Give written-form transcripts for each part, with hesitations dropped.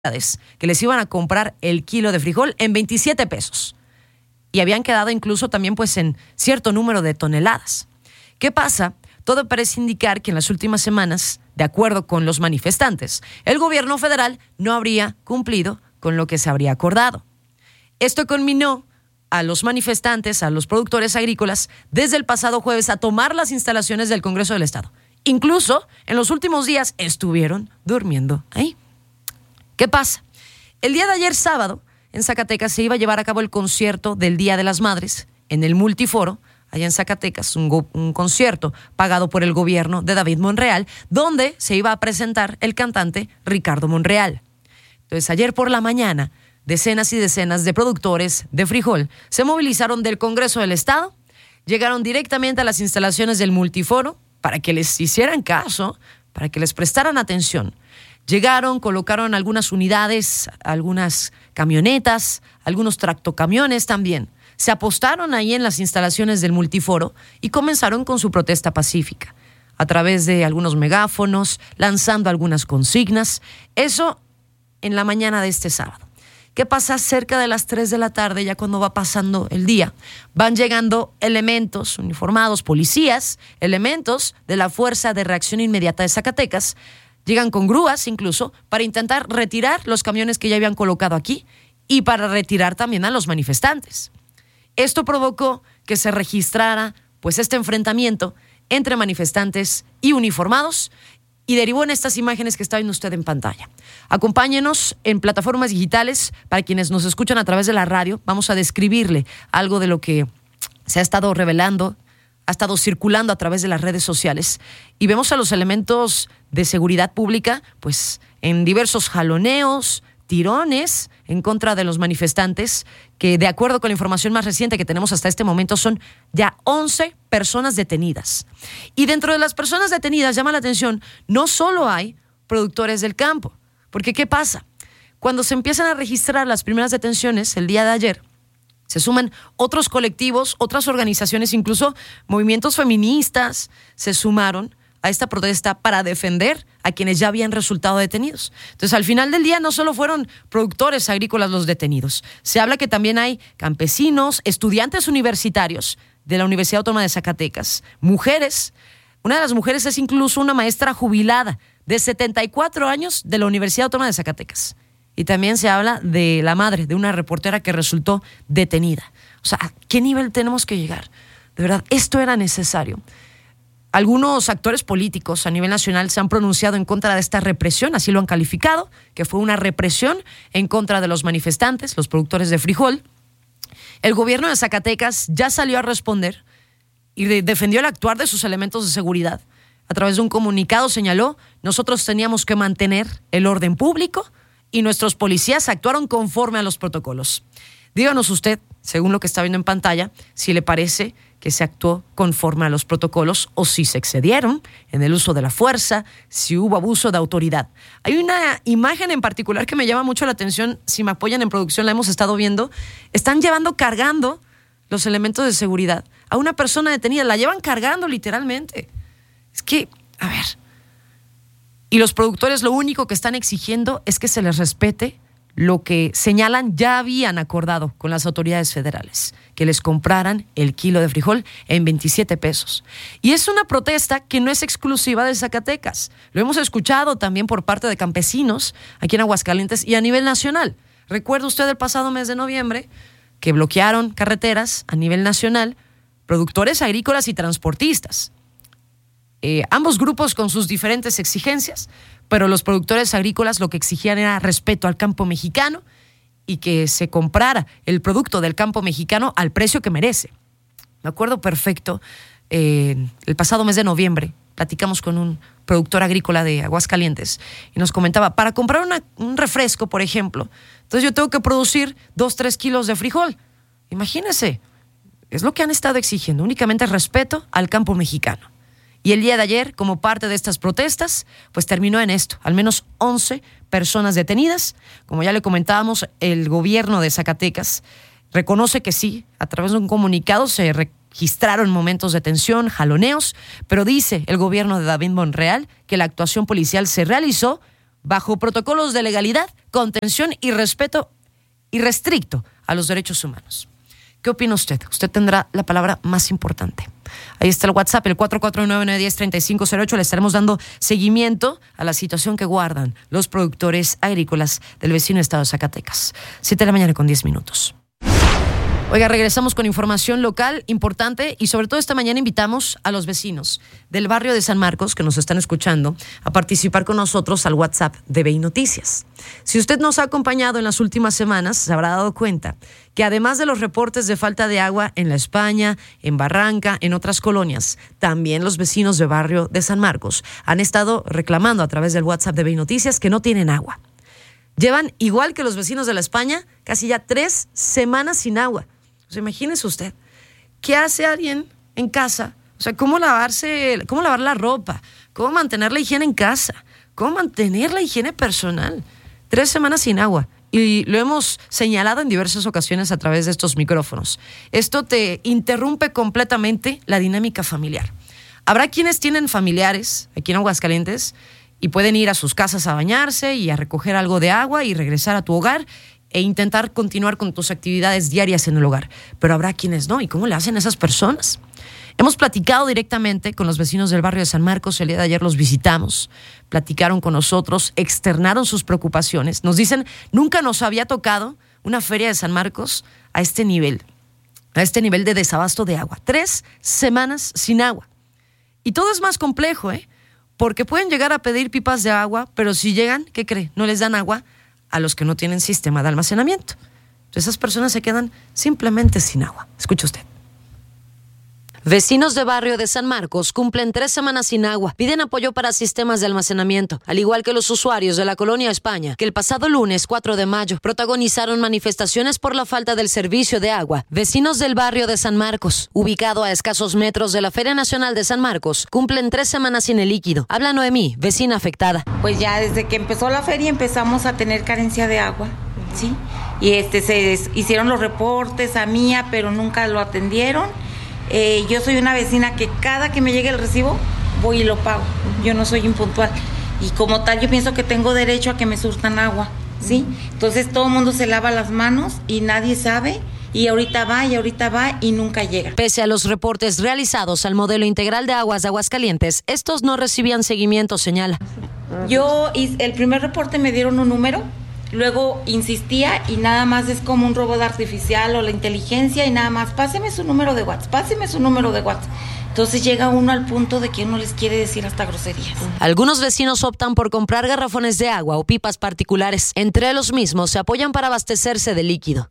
que les iban a comprar el kilo de frijol en 27 pesos. Y habían quedado incluso también pues en cierto número de toneladas. ¿Qué pasa? Todo parece indicar que en las últimas semanas, de acuerdo con los manifestantes, el gobierno federal no habría cumplido con lo que se habría acordado. Esto conminó a los manifestantes, a los productores agrícolas, desde el pasado jueves a tomar las instalaciones del Congreso del Estado. Incluso en los últimos días estuvieron durmiendo ahí. ¿Qué pasa? El día de ayer sábado, en Zacatecas se iba a llevar a cabo el concierto del Día de las Madres en el Multiforo, allá en Zacatecas, un concierto pagado por el gobierno de David Monreal, donde se iba a presentar el cantante Ricardo Monreal. Entonces, ayer por la mañana, decenas y decenas de productores de frijol se movilizaron del Congreso del Estado, llegaron directamente a las instalaciones del Multiforo para que les hicieran caso, para que les prestaran atención. Llegaron, colocaron algunas unidades, algunas camionetas, algunos tractocamiones también. Se apostaron ahí en las instalaciones del Multiforo y comenzaron con su protesta pacífica, a través de algunos megáfonos, lanzando algunas consignas. Eso en la mañana de este sábado. ¿Qué pasa? Cerca de las 3 de la tarde, ya cuando va pasando el día, van llegando elementos uniformados, policías, elementos de la Fuerza de Reacción Inmediata de Zacatecas. Llegan con grúas incluso para intentar retirar los camiones que ya habían colocado aquí y para retirar también a los manifestantes. Esto provocó que se registrara pues este enfrentamiento entre manifestantes y uniformados y derivó en estas imágenes que está viendo usted en pantalla. Acompáñenos en plataformas digitales para quienes nos escuchan a través de la radio. Vamos a describirle algo de lo que se ha estado revelando, ha estado circulando a través de las redes sociales y vemos a los elementos de seguridad pública pues en diversos jaloneos, tirones en contra de los manifestantes, que de acuerdo con la información más reciente que tenemos hasta este momento son ya 11 personas detenidas. Y dentro de las personas detenidas llama la atención, no solo hay productores del campo, porque ¿qué pasa? Cuando se empiezan a registrar las primeras detenciones el día de ayer, se suman otros colectivos, otras organizaciones, incluso movimientos feministas se sumaron a esta protesta para defender a quienes ya habían resultado detenidos. Entonces, al final del día no solo fueron productores agrícolas los detenidos, se habla que también hay campesinos, estudiantes universitarios de la Universidad Autónoma de Zacatecas, mujeres. Una de las mujeres es incluso una maestra jubilada de 74 años de la Universidad Autónoma de Zacatecas. Y también se habla de la madre de una reportera que resultó detenida. O sea, ¿a qué nivel tenemos que llegar? De verdad, esto era necesario. Algunos actores políticos a nivel nacional se han pronunciado en contra de esta represión, así lo han calificado, que fue una represión en contra de los manifestantes, los productores de frijol. El gobierno de Zacatecas ya salió a responder y defendió el actuar de sus elementos de seguridad. A través de un comunicado señaló, nosotros teníamos que mantener el orden público y nuestros policías actuaron conforme a los protocolos. Díganos usted, según lo que está viendo en pantalla, si le parece que se actuó conforme a los protocolos o si se excedieron en el uso de la fuerza, si hubo abuso de autoridad. Hay una imagen en particular que me llama mucho la atención, si me apoyan en producción la hemos estado viendo. Están cargando los elementos de seguridad a una persona detenida, la llevan cargando literalmente. Es que, a ver, y los productores lo único que están exigiendo es que se les respete lo que señalan ya habían acordado con las autoridades federales, que les compraran el kilo de frijol en 27 pesos. Y es una protesta que no es exclusiva de Zacatecas. Lo hemos escuchado también por parte de campesinos aquí en Aguascalientes y a nivel nacional. ¿Recuerda usted el pasado mes de noviembre que bloquearon carreteras a nivel nacional productores agrícolas y transportistas? Ambos grupos con sus diferentes exigencias, pero los productores agrícolas lo que exigían era respeto al campo mexicano y que se comprara el producto del campo mexicano al precio que merece. Me acuerdo perfecto, el pasado mes de noviembre platicamos con un productor agrícola de Aguascalientes y nos comentaba, para comprar un refresco, por ejemplo, entonces yo tengo que producir 2-3 kilos de frijol. Imagínense, es lo que han estado exigiendo, únicamente respeto al campo mexicano. Y el día de ayer, como parte de estas protestas, pues terminó en esto. Al menos 11 personas detenidas. Como ya le comentábamos, el gobierno de Zacatecas reconoce que sí, a través de un comunicado se registraron momentos de tensión, jaloneos, pero dice el gobierno de David Monreal que la actuación policial se realizó bajo protocolos de legalidad contención y respeto irrestricto a los derechos humanos. ¿Qué opina usted? Usted tendrá la palabra más importante. Ahí está el WhatsApp, el 449-910-3508. Le estaremos dando seguimiento a la situación que guardan los productores agrícolas del vecino estado de Zacatecas. 7:10 a.m. Oiga, regresamos con información local importante y sobre todo esta mañana invitamos a los vecinos del barrio de San Marcos que nos están escuchando a participar con nosotros al WhatsApp de BI Noticias. Si usted nos ha acompañado en las últimas semanas, se habrá dado cuenta que además de los reportes de falta de agua en La España, en Barranca, en otras colonias, también los vecinos del barrio de San Marcos han estado reclamando a través del WhatsApp de BI Noticias que no tienen agua. Llevan, igual que los vecinos de La España, casi ya 3 semanas sin agua. O sea, imagínese usted, ¿qué hace alguien en casa? O sea, ¿cómo lavar la ropa? ¿Cómo mantener la higiene en casa? ¿Cómo mantener la higiene personal? 3 semanas sin agua. Y lo hemos señalado en diversas ocasiones a través de estos micrófonos. Esto te interrumpe completamente la dinámica familiar. Habrá quienes tienen familiares aquí en Aguascalientes y pueden ir a sus casas a bañarse y a recoger algo de agua y regresar a tu hogar e intentar continuar con tus actividades diarias en el hogar. Pero habrá quienes no. ¿Y cómo le hacen esas personas? Hemos platicado directamente con los vecinos del barrio de San Marcos. El día de ayer los visitamos, platicaron con nosotros, externaron sus preocupaciones. Nos dicen, nunca nos había tocado una feria de San Marcos a este nivel de desabasto de agua. 3 semanas sin agua. Y todo es más complejo, porque pueden llegar a pedir pipas de agua, pero si llegan, ¿qué cree? No les dan agua a los que no tienen sistema de almacenamiento. Entonces esas personas se quedan simplemente sin agua. Escuche usted. Vecinos de barrio de San Marcos cumplen 3 semanas sin agua. Piden apoyo para sistemas de almacenamiento, al igual que los usuarios de la colonia España, que el pasado lunes 4 de mayo protagonizaron manifestaciones por la falta del servicio de agua. Vecinos del barrio de San Marcos, ubicado a escasos metros de la Feria Nacional de San Marcos, cumplen 3 semanas sin el líquido. Habla Noemí, vecina afectada. Pues ya desde que empezó la feria empezamos a tener carencia de agua, ¿sí? Y se hicieron los reportes a Mía, pero nunca lo atendieron. Yo soy una vecina que cada que me llegue el recibo voy y lo pago. Yo no soy impuntual y como tal yo pienso que tengo derecho a que me surtan agua, ¿sí? Entonces todo el mundo se lava las manos y nadie sabe y ahorita va y nunca llega. Pese a los reportes realizados al modelo integral de aguas de Aguascalientes, estos no recibían seguimiento, señala. Yo el primer reporte me dieron un número. Luego insistía y nada más es como un robot artificial o la inteligencia y nada más, páseme su número de WhatsApp. Entonces llega uno al punto de que uno les quiere decir hasta groserías. Algunos vecinos optan por comprar garrafones de agua o pipas particulares. Entre los mismos se apoyan para abastecerse de líquido.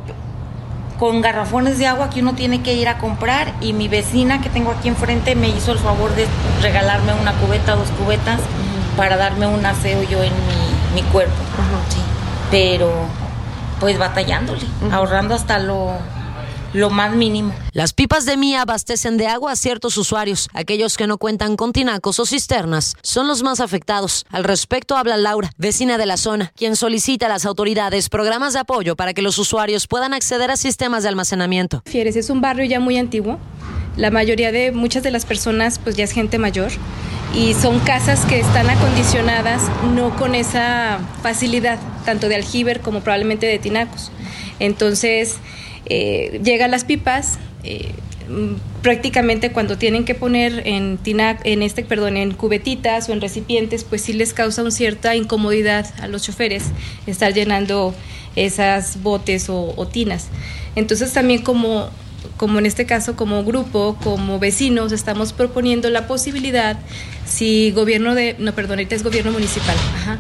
Con garrafones de agua que uno tiene que ir a comprar y mi vecina que tengo aquí enfrente me hizo el favor de regalarme una cubeta, 2 cubetas para darme un aseo yo en mi cuerpo. Sí. Pero pues batallándole, ahorrando hasta lo más mínimo. Las pipas de Mía abastecen de agua a ciertos usuarios. Aquellos que no cuentan con tinacos o cisternas son los más afectados. Al respecto habla Laura, vecina de la zona, quien solicita a las autoridades programas de apoyo para que los usuarios puedan acceder a sistemas de almacenamiento. Fieres es un barrio ya muy antiguo. La mayoría de muchas de las personas pues ya es gente mayor y son casas que están acondicionadas no con esa facilidad, tanto de aljiber como probablemente de tinacos. Entonces llegan las pipas, prácticamente cuando tienen que poner en cubetitas o en recipientes, pues sí les causa una cierta incomodidad a los choferes estar llenando esas botes o tinas. Entonces también como en este caso como grupo, como vecinos, estamos proponiendo la posibilidad, si ahorita es gobierno municipal,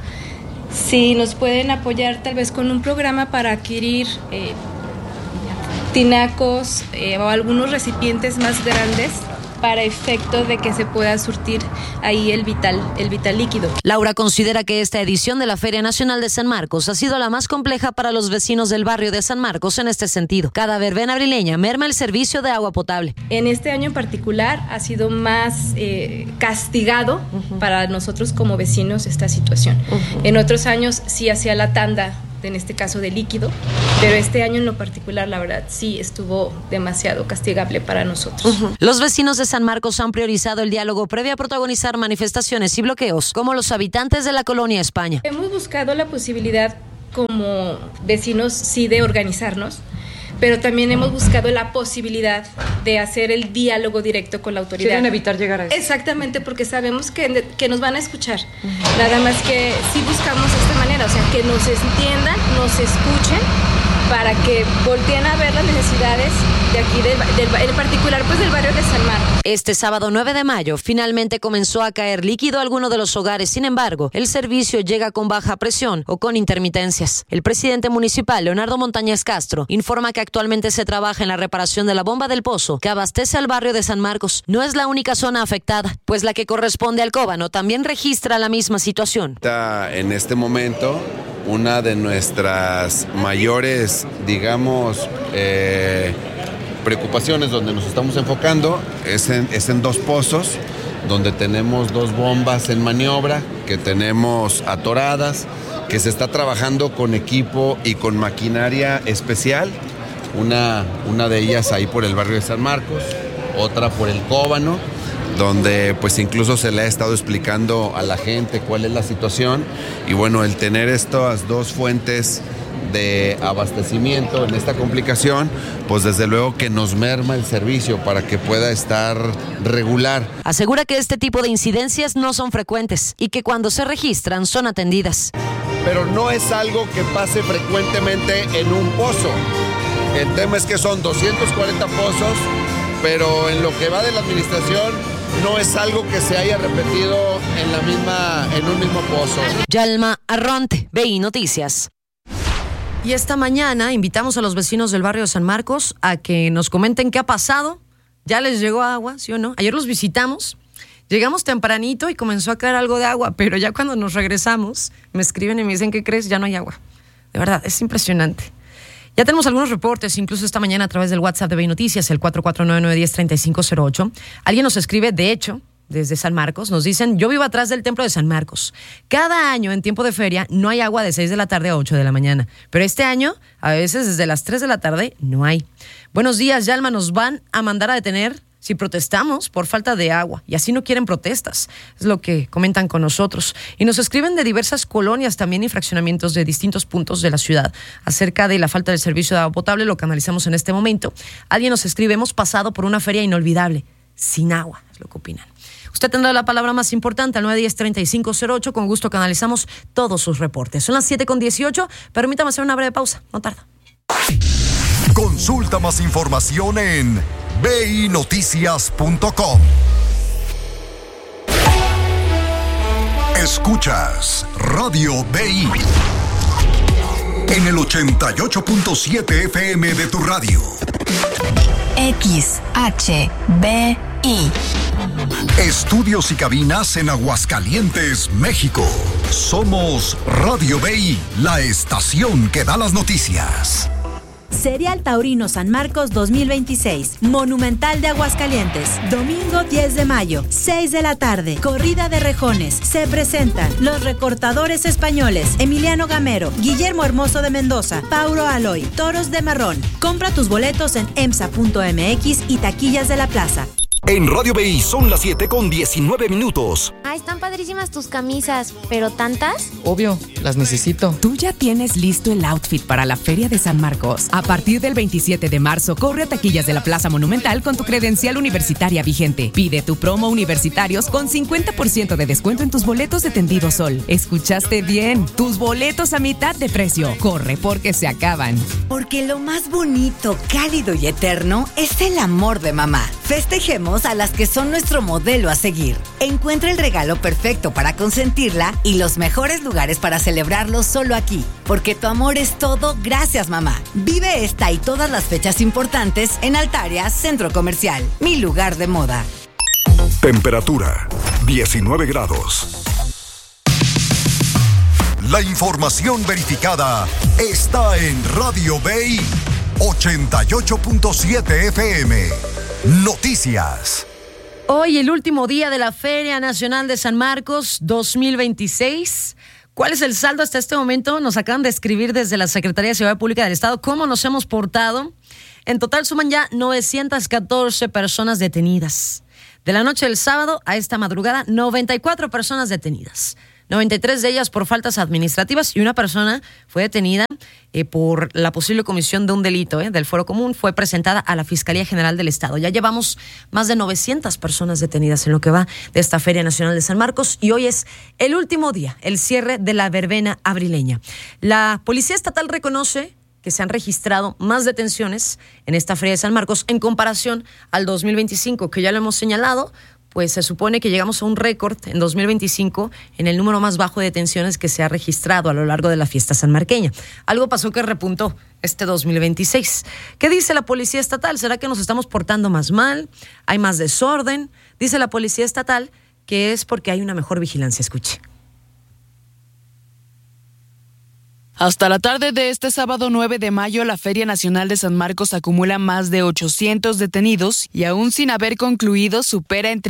si nos pueden apoyar tal vez con un programa para adquirir tinacos o algunos recipientes más grandes para efecto de que se pueda surtir ahí el vital líquido. Laura considera que esta edición de la Feria Nacional de San Marcos ha sido la más compleja para los vecinos del barrio de San Marcos en este sentido. Cada verbena abrileña merma el servicio de agua potable. En este año en particular ha sido más castigado para nosotros como vecinos esta situación. En otros años sí hacía la tanda, en este caso de líquido, pero este año en lo particular la verdad sí estuvo demasiado castigable para nosotros. Los vecinos de San Marcos han priorizado el diálogo previo a protagonizar manifestaciones y bloqueos, como los habitantes de la colonia España. Hemos buscado la posibilidad como vecinos sí de organizarnos, pero también hemos buscado la posibilidad de hacer el diálogo directo con la autoridad. Quieren evitar llegar a eso. Exactamente, porque sabemos que nos van a escuchar. Nada más que sí buscamos esta manera, o sea, que nos entiendan, nos escuchen, para que volteen a ver las necesidades de aquí, en particular pues del barrio de San Marcos. Este sábado 9 de mayo finalmente comenzó a caer líquido a alguno de los hogares. Sin embargo, el servicio llega con baja presión o con intermitencias. El presidente municipal, Leonardo Montañez Castro, informa que actualmente se trabaja en la reparación de la bomba del pozo que abastece al barrio de San Marcos. No es la única zona afectada, pues la que corresponde al Cóbano también registra la misma situación. En este momento, una de nuestras mayores, digamos, preocupaciones donde nos estamos enfocando es en dos pozos, donde tenemos dos bombas en maniobra, que tenemos atoradas, que se está trabajando con equipo y con maquinaria especial. Una de ellas ahí por el barrio de San Marcos, otra por el Cóbano, donde pues incluso se le ha estado explicando a la gente cuál es la situación. Y bueno, el tener estas dos fuentes de abastecimiento en esta complicación, pues desde luego que nos merma el servicio para que pueda estar regular. Asegura que este tipo de incidencias no son frecuentes y que cuando se registran son atendidas. Pero no es algo que pase frecuentemente en un pozo. El tema es que son 240 pozos, pero en lo que va de la administración no es algo que se haya repetido en un mismo pozo. Yalma Arronte, BI Noticias. Y esta mañana invitamos a los vecinos del barrio de San Marcos a que nos comenten qué ha pasado. ¿Ya les llegó agua, sí o no? Ayer los visitamos, llegamos tempranito y comenzó a caer algo de agua, pero ya cuando nos regresamos me escriben y me dicen, ¿qué crees? Ya no hay agua. De verdad, es impresionante. Ya tenemos algunos reportes, incluso esta mañana a través del WhatsApp de BI Noticias, el 449-910-3508. Alguien nos escribe, de hecho, desde San Marcos, nos dicen, yo vivo atrás del templo de San Marcos. Cada año en tiempo de feria no hay agua de 6 de la tarde a 8 de la mañana, pero este año a veces desde las 3 de la tarde no hay. Buenos días, Yalma, nos van a mandar a detener si protestamos por falta de agua, y así no quieren protestas, es lo que comentan con nosotros. Y nos escriben de diversas colonias también y fraccionamientos de distintos puntos de la ciudad acerca de la falta del servicio de agua potable, lo que analizamos en este momento. Alguien nos escribe, hemos pasado por una feria inolvidable, sin agua, es lo que opinan. Usted tendrá la palabra más importante al 910-3508. Con gusto canalizamos todos sus reportes. Son las 7:18. Permítame hacer una breve pausa. No tarda. Consulta más información en binoticias.com. Escuchas Radio BI en el 88.7 FM de tu radio. XHBI. Estudios y cabinas en Aguascalientes, México. Somos Radio BI, la estación que da las noticias. Serial Taurino San Marcos 2026, Monumental de Aguascalientes, domingo 10 de mayo, 6 de la tarde, corrida de rejones. Se presentan los recortadores españoles, Emiliano Gamero, Guillermo Hermoso de Mendoza, Paulo Aloy, Toros de Marrón. Compra tus boletos en emsa.mx y taquillas de la plaza. En Radio BI son las 7:19. Ay, están padrísimas tus camisas, ¿pero tantas? Obvio, las necesito. ¿Tú ya tienes listo el outfit para la Feria de San Marcos? A partir del 27 de marzo, corre a taquillas de la Plaza Monumental con tu credencial universitaria vigente. Pide tu promo universitarios con 50% de descuento en tus boletos de Tendido Sol. ¿Escuchaste bien? Tus boletos a mitad de precio. Corre porque se acaban. Porque lo más bonito, cálido y eterno es el amor de mamá. Festejemos a las que son nuestro modelo a seguir. Encuentra el regalo perfecto para consentirla y los mejores lugares para celebrarlo solo aquí. Porque tu amor es todo, gracias mamá. Vive esta y todas las fechas importantes en Altaria Centro Comercial, mi lugar de moda. Temperatura 19 grados. La información verificada está en Radio BI 88.7 FM. Noticias. Hoy el último día de la Feria Nacional de San Marcos 2026. ¿Cuál es el saldo hasta este momento? Nos acaban de escribir desde la Secretaría de Seguridad Pública del Estado cómo nos hemos portado. En total suman ya 914 personas detenidas. De la noche del sábado a esta madrugada, 94 personas detenidas. 93 de ellas por faltas administrativas, y una persona fue detenida por la posible comisión de un delito del fuero común. Fue presentada a la Fiscalía General del Estado. Ya llevamos más de 900 personas detenidas en lo que va de esta Feria Nacional de San Marcos, y hoy es el último día, el cierre de la verbena abrileña. La Policía Estatal reconoce que se han registrado más detenciones en esta Feria de San Marcos en comparación al 2025, que ya lo hemos señalado. Pues se supone que llegamos a un récord en 2025 en el número más bajo de detenciones que se ha registrado a lo largo de la fiesta sanmarqueña. Algo pasó que repuntó este 2026. ¿Qué dice la Policía Estatal? ¿Será que nos estamos portando más mal? ¿Hay más desorden? Dice la Policía Estatal que es porque hay una mejor vigilancia. Escuche. Hasta la tarde de este sábado 9 de mayo, la Feria Nacional de San Marcos acumula más de 800 detenidos y aún sin haber concluido supera en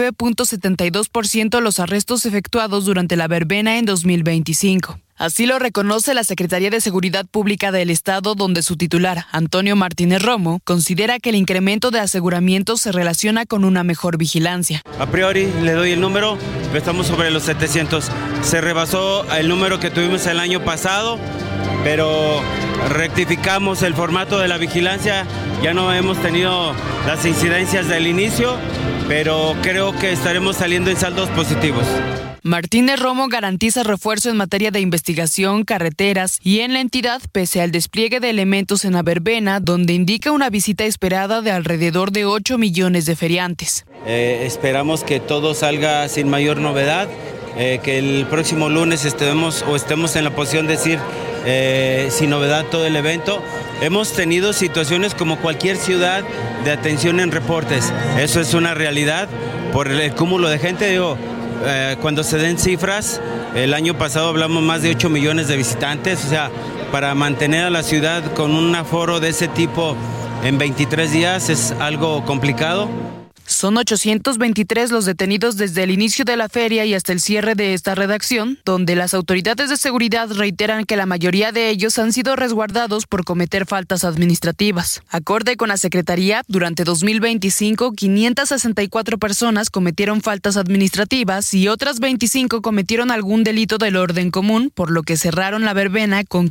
39.72% los arrestos efectuados durante la verbena en 2025. Así lo reconoce la Secretaría de Seguridad Pública del Estado, donde su titular, Antonio Martínez Romo, considera que el incremento de aseguramientos se relaciona con una mejor vigilancia. A priori le doy el número, estamos sobre los 700. Se rebasó el número que tuvimos el año pasado, pero rectificamos el formato de la vigilancia. Ya no hemos tenido las incidencias del inicio, pero creo que estaremos saliendo en saldos positivos. Martínez Romo garantiza refuerzo en materia de investigación, carreteras y en la entidad, pese al despliegue de elementos en la verbena, donde indica una visita esperada de alrededor de 8 millones de feriantes. Esperamos que todo salga sin mayor novedad, que el próximo lunes estemos en la posición de decir sin novedad todo el evento. Hemos tenido situaciones como cualquier ciudad de atención en reportes. Eso es una realidad por el cúmulo de gente. Cuando se den cifras, el año pasado hablamos más de 8 millones de visitantes, o sea, para mantener a la ciudad con un aforo de ese tipo en 23 días es algo complicado. Son 823 los detenidos desde el inicio de la feria y hasta el cierre de esta redacción, donde las autoridades de seguridad reiteran que la mayoría de ellos han sido resguardados por cometer faltas administrativas. Acorde con la Secretaría, durante 2025, 564 personas cometieron faltas administrativas y otras 25 cometieron algún delito del orden común, por lo que cerraron la verbena con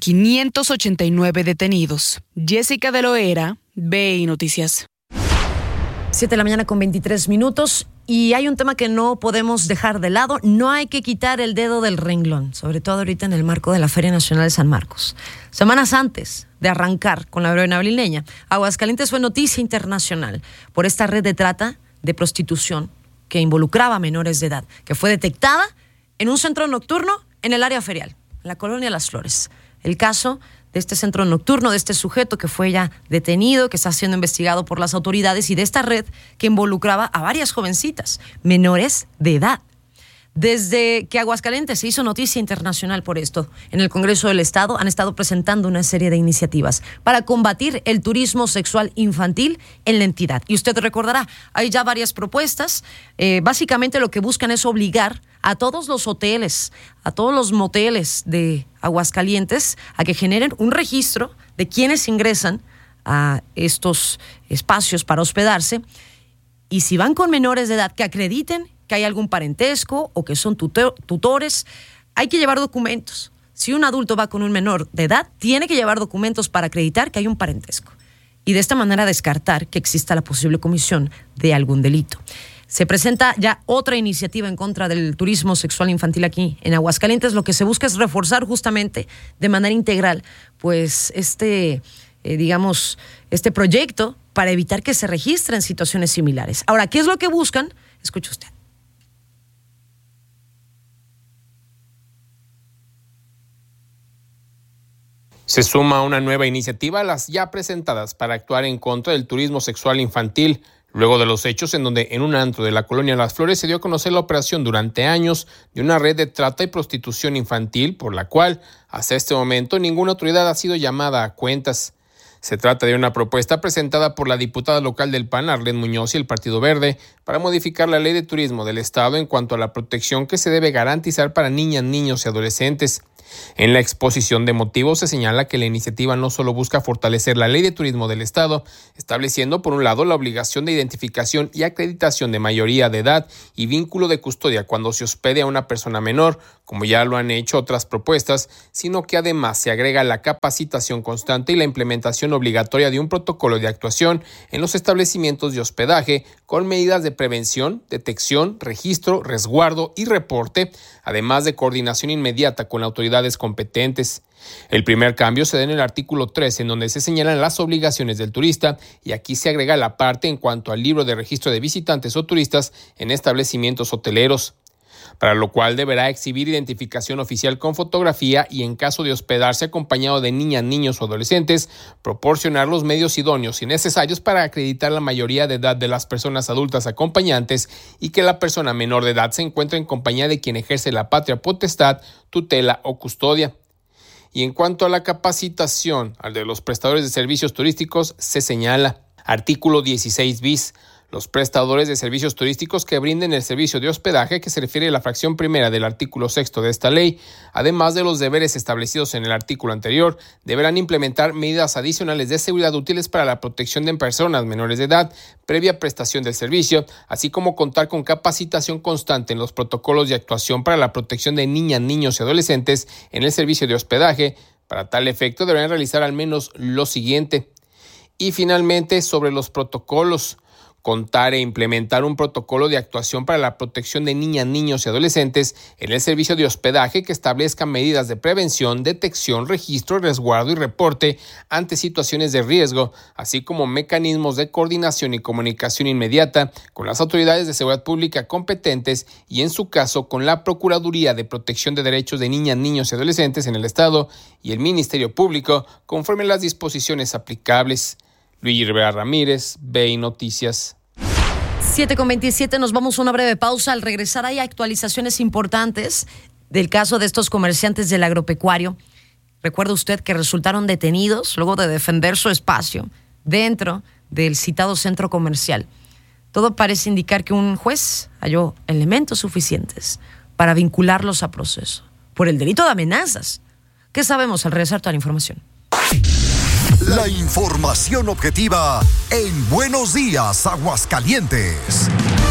589 detenidos. Jessica de Loera, BI Noticias. 7 de la mañana con 23 minutos, y hay un tema que no podemos dejar de lado. No hay que quitar el dedo del renglón, sobre todo ahorita en el marco de la Feria Nacional de San Marcos. Semanas antes de arrancar con la verbena abrileña, Aguascalientes fue noticia internacional por esta red de trata de prostitución que involucraba a menores de edad, que fue detectada en un centro nocturno en el área ferial, en la colonia Las Flores. El caso de este centro nocturno, de este sujeto que fue ya detenido, que está siendo investigado por las autoridades, y de esta red que involucraba a varias jovencitas, menores de edad. Desde que Aguascalientes se hizo noticia internacional por esto, en el Congreso del Estado han estado presentando una serie de iniciativas para combatir el turismo sexual infantil en la entidad. Y usted recordará, hay ya varias propuestas. Básicamente lo que buscan es obligar a todos los hoteles, a todos los moteles de Aguascalientes a que generen un registro de quienes ingresan a estos espacios para hospedarse, y si van con menores de edad, que acrediten que hay algún parentesco o que son tutores. Hay que llevar documentos. Si un adulto va con un menor de edad, tiene que llevar documentos para acreditar que hay un parentesco, y de esta manera descartar que exista la posible comisión de algún delito. Se presenta ya otra iniciativa en contra del turismo sexual infantil aquí en Aguascalientes. Lo que se busca es reforzar justamente de manera integral pues este proyecto para evitar que se registren situaciones similares. Ahora, ¿qué es lo que buscan? Escuche usted. Se suma una nueva iniciativa a las ya presentadas para actuar en contra del turismo sexual infantil, luego de los hechos en donde en un antro de la colonia Las Flores se dio a conocer la operación durante años de una red de trata y prostitución infantil, por la cual hasta este momento ninguna autoridad ha sido llamada a cuentas. Se trata de una propuesta presentada por la diputada local del PAN, Arlette Muñoz, y el Partido Verde para modificar la ley de turismo del Estado en cuanto a la protección que se debe garantizar para niñas, niños y adolescentes. En la exposición de motivos se señala que la iniciativa no solo busca fortalecer la ley de turismo del Estado, estableciendo por un lado la obligación de identificación y acreditación de mayoría de edad y vínculo de custodia cuando se hospede a una persona menor, como ya lo han hecho otras propuestas, sino que además se agrega la capacitación constante y la implementación obligatoria de un protocolo de actuación en los establecimientos de hospedaje con medidas de prevención, detección, registro, resguardo y reporte, además de coordinación inmediata con autoridades competentes. El primer cambio se da en el artículo 3, en donde se señalan las obligaciones del turista, y aquí se agrega la parte en cuanto al libro de registro de visitantes o turistas en establecimientos hoteleros, para lo cual deberá exhibir identificación oficial con fotografía y, en caso de hospedarse acompañado de niñas, niños o adolescentes, proporcionar los medios idóneos y necesarios para acreditar la mayoría de edad de las personas adultas acompañantes y que la persona menor de edad se encuentre en compañía de quien ejerce la patria potestad, tutela o custodia. Y en cuanto a la capacitación al de los prestadores de servicios turísticos, se señala, artículo 16 bis, los prestadores de servicios turísticos que brinden el servicio de hospedaje, que se refiere a la fracción primera del artículo 6 de esta ley, además de los deberes establecidos en el artículo anterior, deberán implementar medidas adicionales de seguridad útiles para la protección de personas menores de edad, previa prestación del servicio, así como contar con capacitación constante en los protocolos de actuación para la protección de niñas, niños y adolescentes en el servicio de hospedaje. Para tal efecto deberán realizar al menos lo siguiente. Y finalmente, sobre los protocolos, contar e implementar un protocolo de actuación para la protección de niñas, niños y adolescentes en el servicio de hospedaje que establezca medidas de prevención, detección, registro, resguardo y reporte ante situaciones de riesgo, así como mecanismos de coordinación y comunicación inmediata con las autoridades de seguridad pública competentes y, en su caso, con la Procuraduría de Protección de Derechos de Niñas, Niños y Adolescentes en el Estado y el Ministerio Público, conforme a las disposiciones aplicables. Luigi Rivera Ramírez, BI Noticias. 7:27, nos vamos a una breve pausa. Al regresar hay actualizaciones importantes del caso de estos comerciantes del agropecuario. Recuerda usted que resultaron detenidos luego de defender su espacio dentro del citado centro comercial. Todo parece indicar que un juez halló elementos suficientes para vincularlos a proceso por el delito de amenazas. ¿Qué sabemos al regresar toda la información? La información objetiva en Buenos Días, Aguascalientes.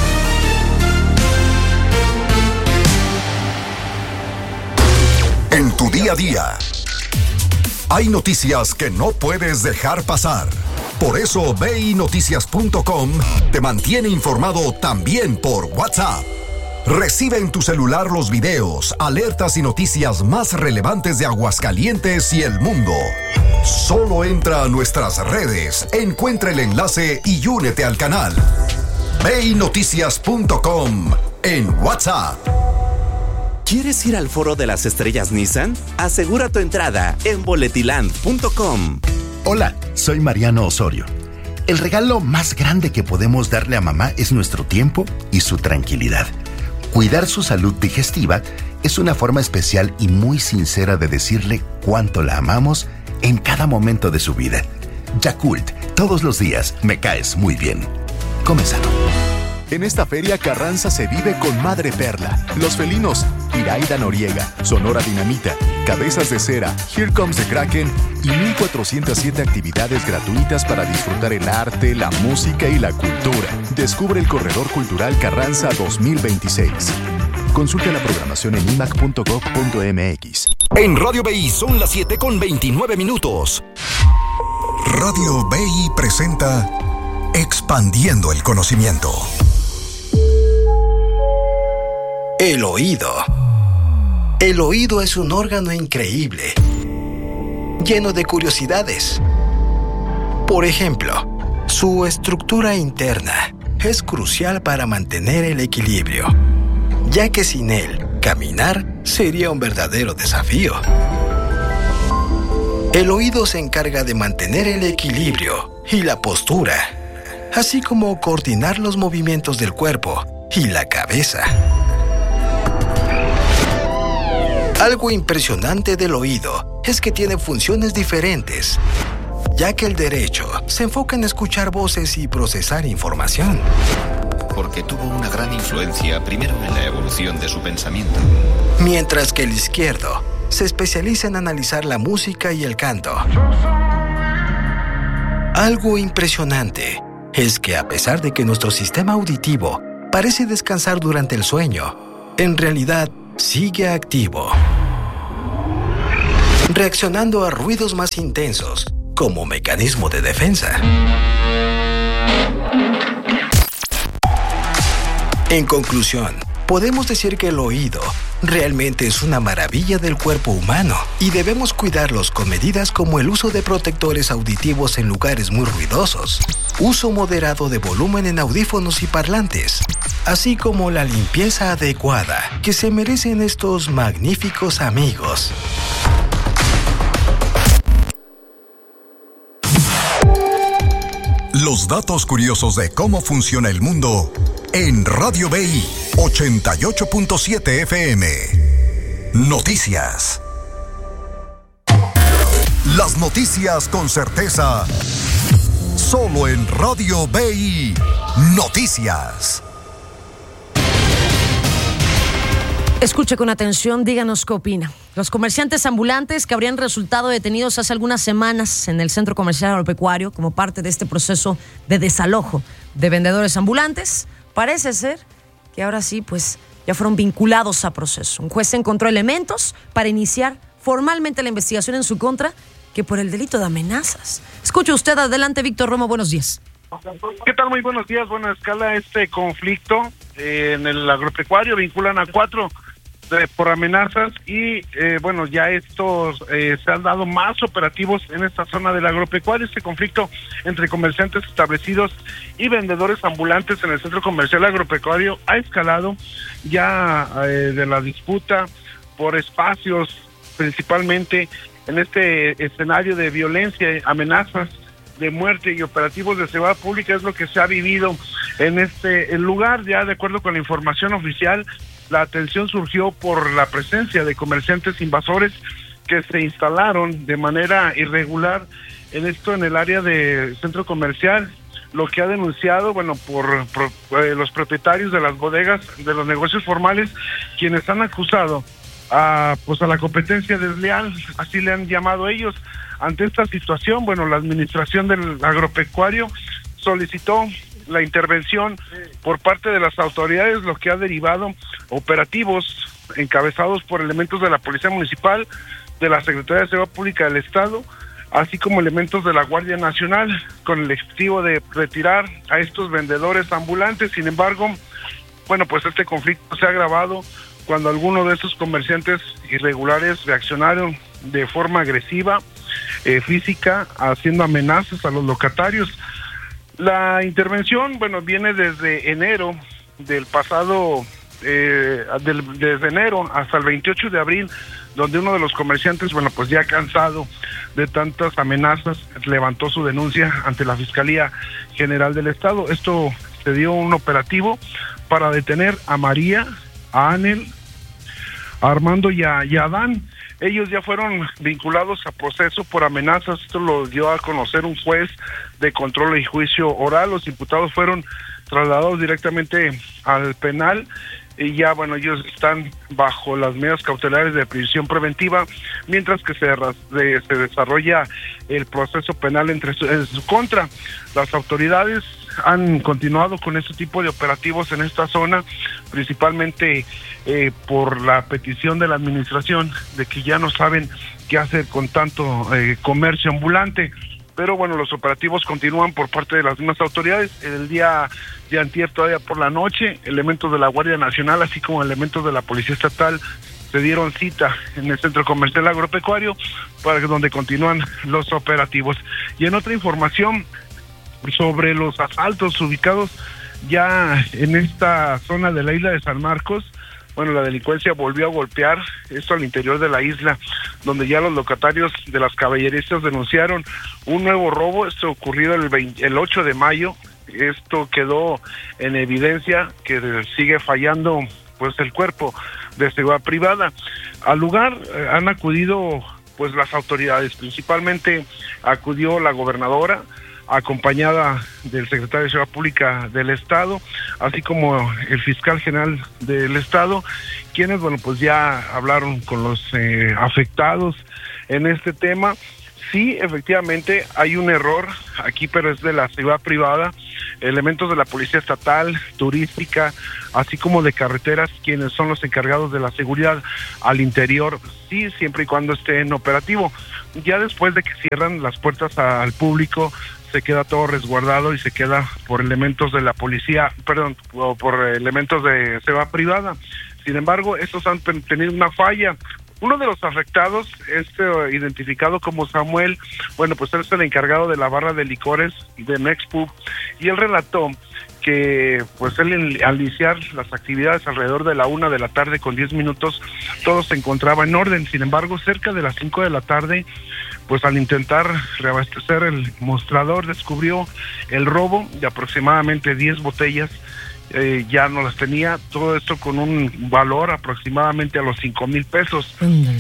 En tu día a día, hay noticias que no puedes dejar pasar. Por eso BINoticias.com te mantiene informado también por WhatsApp. Recibe en tu celular los videos, alertas y noticias más relevantes de Aguascalientes y el mundo. Solo entra a nuestras redes, encuentra el enlace y únete al canal. BINoticias.com en WhatsApp. ¿Quieres ir al Foro de las Estrellas Nissan? Asegura tu entrada en boletiland.com. Hola, soy Mariano Osorio. El regalo más grande que podemos darle a mamá es nuestro tiempo y su tranquilidad. Cuidar su salud digestiva es una forma especial y muy sincera de decirle cuánto la amamos en cada momento de su vida. Yakult, todos los días me caes muy bien. Come sano. En esta feria Carranza se vive con Madre Perla, Los Felinos, Iraida Noriega, Sonora Dinamita, Cabezas de Cera, Here Comes the Kraken y 1,407 actividades gratuitas para disfrutar el arte, la música y la cultura. Descubre el Corredor Cultural Carranza 2026. Consulta la programación en imac.gov.mx. En Radio BI son las 7:29. Radio BI presenta Expandiendo el Conocimiento. El oído. El oído es un órgano increíble, lleno de curiosidades. Por ejemplo, su estructura interna es crucial para mantener el equilibrio, ya que sin él, caminar sería un verdadero desafío. El oído se encarga de mantener el equilibrio y la postura, así como coordinar los movimientos del cuerpo y la cabeza. Algo impresionante del oído es que tiene funciones diferentes ya que el derecho se enfoca en escuchar voces y procesar información. Porque tuvo una gran influencia primero en la evolución de su pensamiento. Mientras que el izquierdo se especializa en analizar la música y el canto. Algo impresionante es que a pesar de que nuestro sistema auditivo parece descansar durante el sueño, en realidad sigue activo, reaccionando a ruidos más intensos como mecanismo de defensa. En conclusión, podemos decir que el oído realmente es una maravilla del cuerpo humano y debemos cuidarlos con medidas como el uso de protectores auditivos en lugares muy ruidosos, uso moderado de volumen en audífonos y parlantes, así como la limpieza adecuada que se merecen estos magníficos amigos. Los datos curiosos de cómo funciona el mundo en Radio BI 88.7 FM. Noticias. Las noticias con certeza. Solo en Radio BI Noticias. Escuche con atención, díganos qué opina. Los comerciantes ambulantes que habrían resultado detenidos hace algunas semanas en el Centro Comercial Agropecuario como parte de este proceso de desalojo de vendedores ambulantes, parece ser que ahora sí, pues ya fueron vinculados a proceso. Un juez encontró elementos para iniciar formalmente la investigación en su contra que por el delito de amenazas. Escuche usted, adelante, Víctor Romo, buenos días. ¿Qué tal? Muy buenos días. Bueno, a escala este conflicto en el agropecuario vinculan a 4 por amenazas y bueno, ya estos se han dado más operativos en esta zona del agropecuario. Este conflicto entre comerciantes establecidos y vendedores ambulantes en el centro comercial agropecuario ha escalado ya de la disputa por espacios, principalmente en este escenario de violencia, amenazas de muerte y operativos de seguridad pública. Es lo que se ha vivido en este lugar. Ya de acuerdo con la información oficial, la atención surgió por la presencia de comerciantes invasores que se instalaron de manera irregular en el área de centro comercial, lo que ha denunciado, bueno, por los propietarios de las bodegas, de los negocios formales, quienes han acusado a la competencia desleal, así le han llamado ellos. Ante esta situación, bueno, la administración del agropecuario solicitó la intervención por parte de las autoridades, lo que ha derivado operativos encabezados por elementos de la Policía Municipal, de la Secretaría de Seguridad Pública del Estado, así como elementos de la Guardia Nacional, con el objetivo de retirar a estos vendedores ambulantes. Sin embargo, bueno, pues este conflicto se ha agravado cuando algunos de estos comerciantes irregulares reaccionaron de forma agresiva, física, haciendo amenazas a los locatarios. La intervención, bueno, viene desde enero del pasado, desde enero hasta el 28 de abril, donde uno de los comerciantes, bueno, pues ya cansado de tantas amenazas, levantó su denuncia ante la Fiscalía General del Estado. Esto se dio un operativo para detener a María, a Anel, a Armando y a Adán. Ellos ya fueron vinculados a proceso por amenazas. Esto lo dio a conocer un juez de control y juicio oral. Los imputados fueron trasladados directamente al penal y ya, bueno, ellos están bajo las medidas cautelares de prisión preventiva, mientras que se desarrolla el proceso penal en su contra. Las autoridades han continuado con este tipo de operativos en esta zona, principalmente por la petición de la administración de que ya no saben qué hacer con tanto comercio ambulante. Pero bueno, los operativos continúan por parte de las mismas autoridades. El día de antier, todavía por la noche, elementos de la Guardia Nacional, así como elementos de la Policía Estatal, se dieron cita en el Centro Comercial Agropecuario, para donde continúan los operativos. Y en otra información sobre los asaltos ubicados ya en esta zona de la isla de San Marcos, bueno, la delincuencia volvió a golpear esto al interior de la isla, donde ya los locatarios de las caballerizas denunciaron un nuevo robo. Esto ocurrido el 8 de mayo. Esto quedó en evidencia que sigue fallando pues el cuerpo de seguridad privada. Al lugar han acudido pues las autoridades. Principalmente acudió la gobernadora, acompañada del secretario de Seguridad Pública del Estado, así como el fiscal general del Estado, quienes, bueno, pues ya hablaron con los afectados en este tema. Sí, efectivamente hay un error aquí, pero es de la seguridad privada, elementos de la Policía Estatal, turística, así como de carreteras, quienes son los encargados de la seguridad al interior, sí, siempre y cuando esté en operativo. Ya después de que cierran las puertas al público, se queda todo resguardado y se queda por elementos de la policía, o por elementos de seguridad privada. Sin embargo, estos han tenido una falla. Uno de los afectados es identificado como Samuel. Bueno, pues él es el encargado de la barra de licores de Mexpub, y él relató que pues él al iniciar las actividades alrededor de la 1 de la tarde con 10 minutos, todo se encontraba en orden. Sin embargo, cerca de las 5 de la tarde, pues al intentar reabastecer el mostrador, descubrió el robo de aproximadamente 10 botellas. Ya no las tenía, todo esto con un valor aproximadamente a los 5,000 pesos.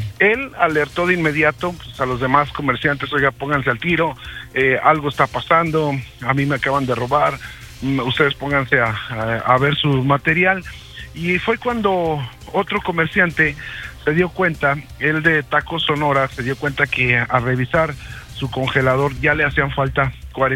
Él alertó de inmediato pues, a los demás comerciantes: oiga, pónganse al tiro, algo está pasando, a mí me acaban de robar, ustedes pónganse a ver su material. Y fue cuando otro comerciante se dio cuenta, el de Tacos Sonora, se dio cuenta que al revisar su congelador ya le hacían falta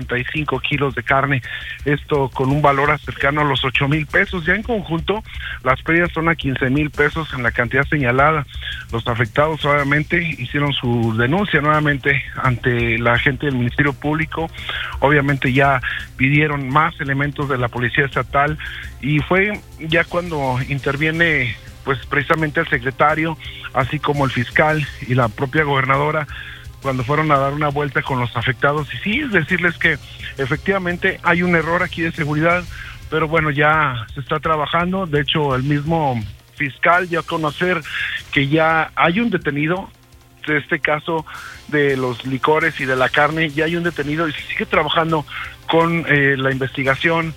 45 kilos de carne, esto con un valor cercano a los 8,000 pesos. Ya en conjunto las pérdidas son a 15,000 pesos en la cantidad señalada. Los afectados obviamente hicieron su denuncia nuevamente ante la gente del Ministerio Público, obviamente ya pidieron más elementos de la Policía Estatal, y fue ya cuando interviene pues precisamente el secretario, así como el fiscal y la propia gobernadora, cuando fueron a dar una vuelta con los afectados. Y sí, decirles que efectivamente hay un error aquí de seguridad, pero bueno, ya se está trabajando. De hecho, el mismo fiscal dio a conocer que ya hay un detenido de este caso de los licores y de la carne, ya hay un detenido, y se sigue trabajando con la investigación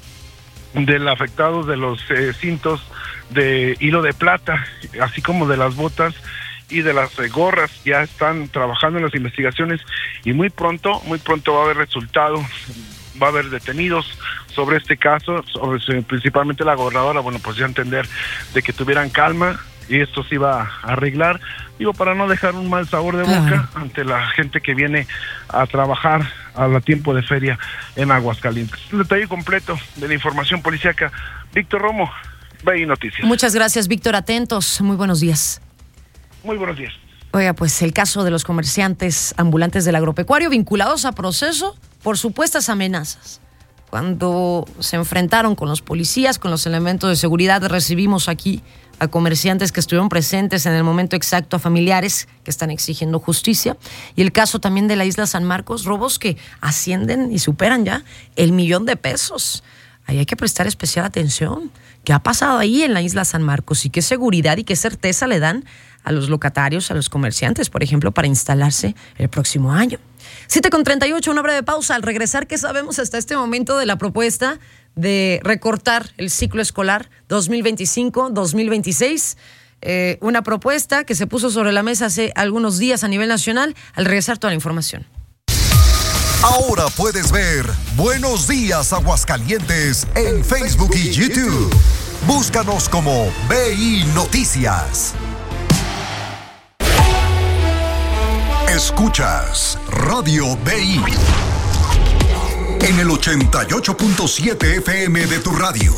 del afectado de los cintos de hilo de plata, así como de las botas y de las gorras. Ya están trabajando en las investigaciones, y muy pronto va a haber resultados, va a haber detenidos sobre este caso, principalmente la gobernadora, bueno, pues ya entender de que tuvieran calma y esto se iba a arreglar, digo, para no dejar un mal sabor de boca ante la gente que viene a trabajar a tiempo de feria en Aguascalientes. El detalle completo de la información policíaca, Víctor Romo, BI Noticias. Muchas gracias, Víctor, atentos, muy buenos días. Muy buenos días. Oiga, pues el caso de los comerciantes ambulantes del agropecuario vinculados a proceso por supuestas amenazas. Cuando se enfrentaron con los policías, con los elementos de seguridad, recibimos aquí a comerciantes que estuvieron presentes en el momento exacto, a familiares que están exigiendo justicia. Y el caso también de la isla San Marcos, robos que ascienden y superan ya el 1,000,000 de pesos. Ahí hay que prestar especial atención. ¿Qué ha pasado ahí en la isla San Marcos? ¿Y qué seguridad y qué certeza le dan a los locatarios, a los comerciantes, por ejemplo, para instalarse el próximo año? 7:38, una breve pausa. Al regresar, ¿qué sabemos hasta este momento de la propuesta de recortar el ciclo escolar 2025-2026? Una propuesta que se puso sobre la mesa hace algunos días a nivel nacional. Al regresar, toda la información. Ahora puedes ver Buenos Días Aguascalientes en Facebook y YouTube. Búscanos como BI Noticias. Escuchas Radio BI en el 88.7 FM de tu radio.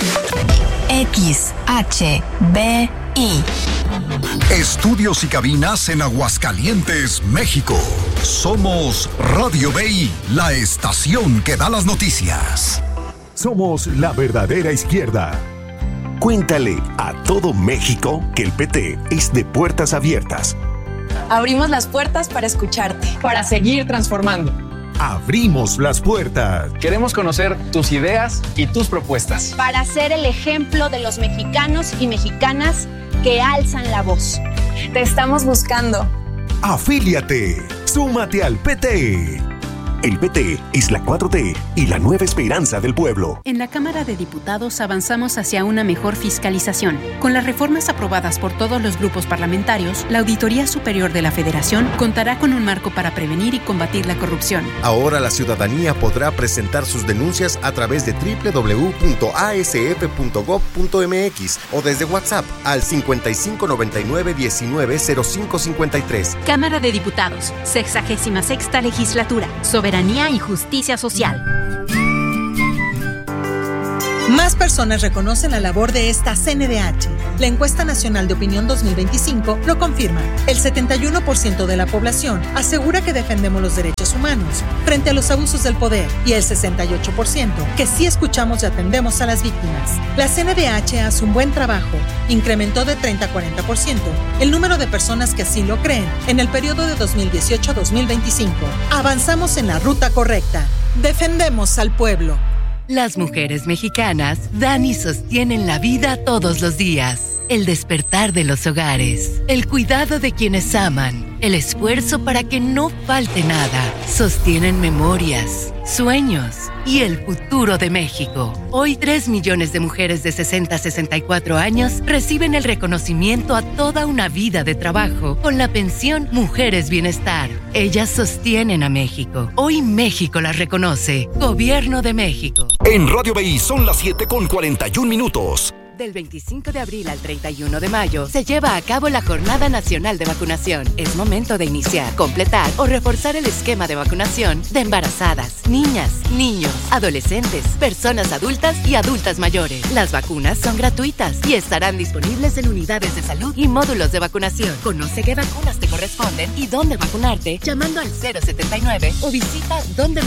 XHBI. Estudios y cabinas en Aguascalientes, México. Somos Radio BI, la estación que da las noticias. Somos la verdadera izquierda. Cuéntale a todo México que el PT es de puertas abiertas. Abrimos las puertas para escucharte. Para seguir transformando. Abrimos las puertas. Queremos conocer tus ideas y tus propuestas. Para ser el ejemplo de los mexicanos y mexicanas que alzan la voz. Te estamos buscando. Afíliate. Súmate al PT. El PT es la 4T y la nueva esperanza del pueblo. En la Cámara de Diputados avanzamos hacia una mejor fiscalización. Con las reformas aprobadas por todos los grupos parlamentarios, la Auditoría Superior de la Federación contará con un marco para prevenir y combatir la corrupción. Ahora la ciudadanía podrá presentar sus denuncias a través de www.asf.gov.mx o desde WhatsApp al 5599-190553. Cámara de Diputados, 66ª Legislatura. Soberanía y justicia social. Más personas reconocen la labor de esta CNDH. La Encuesta Nacional de Opinión 2025 lo confirma. El 71% de la población asegura que defendemos los derechos humanos frente a los abusos del poder y el 68% que sí escuchamos y atendemos a las víctimas. La CNDH hace un buen trabajo. Incrementó de 30 a 40% el número de personas que así lo creen en el periodo de 2018 a 2025. Avanzamos en la ruta correcta. Defendemos al pueblo. Las mujeres mexicanas dan y sostienen la vida todos los días. El despertar de los hogares, el cuidado de quienes aman, el esfuerzo para que no falte nada. Sostienen memorias, sueños y el futuro de México. Hoy 3 millones de mujeres de 60 a 64 años reciben el reconocimiento a toda una vida de trabajo con la pensión Mujeres Bienestar. Ellas sostienen a México. Hoy México las reconoce. Gobierno de México. En Radio BI son las 7:41. Del 25 de abril al 31 de mayo se lleva a cabo la Jornada Nacional de Vacunación. Es momento de iniciar, completar o reforzar el esquema de vacunación de embarazadas, niñas, niños, adolescentes, personas adultas y adultas mayores. Las vacunas son gratuitas y estarán disponibles en unidades de salud y módulos de vacunación. Conoce qué vacunas te corresponden y dónde vacunarte llamando al 079 o visita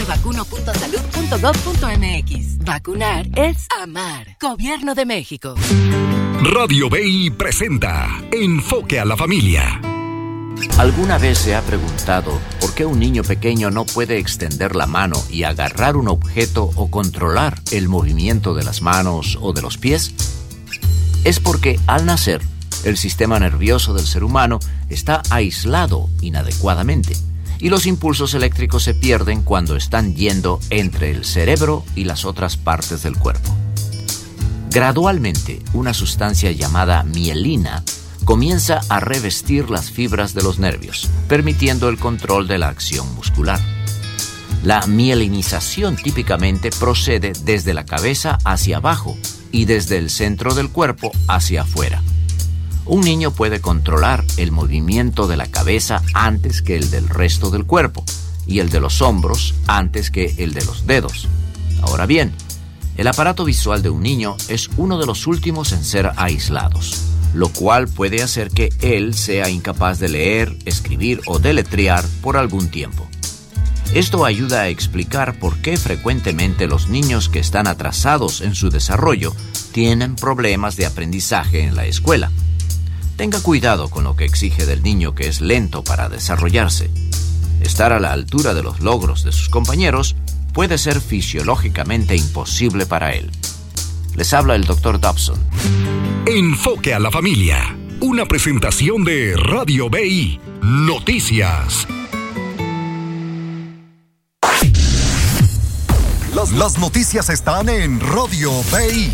dondemevacuno.salud.gov.mx. Vacunar es amar. Gobierno de México. Radio BI presenta Enfoque a la Familia. ¿Alguna vez se ha preguntado por qué un niño pequeño no puede extender la mano y agarrar un objeto o controlar el movimiento de las manos o de los pies? Es porque al nacer, el sistema nervioso del ser humano está aislado inadecuadamente y los impulsos eléctricos se pierden cuando están yendo entre el cerebro y las otras partes del cuerpo. Gradualmente, una sustancia llamada mielina comienza a revestir las fibras de los nervios, permitiendo el control de la acción muscular. La mielinización típicamente procede desde la cabeza hacia abajo y desde el centro del cuerpo hacia afuera. Un niño puede controlar el movimiento de la cabeza antes que el del resto del cuerpo y el de los hombros antes que el de los dedos. Ahora bien, el aparato visual de un niño es uno de los últimos en ser aislados, lo cual puede hacer que él sea incapaz de leer, escribir o deletrear por algún tiempo. Esto ayuda a explicar por qué frecuentemente los niños que están atrasados en su desarrollo tienen problemas de aprendizaje en la escuela. Tenga cuidado con lo que exige del niño que es lento para desarrollarse. Estar a la altura de los logros de sus compañeros puede ser fisiológicamente imposible para él. Les habla el Dr. Dobson. Enfoque a la Familia. Una presentación de Radio BI. Noticias. Las noticias están en Radio BI.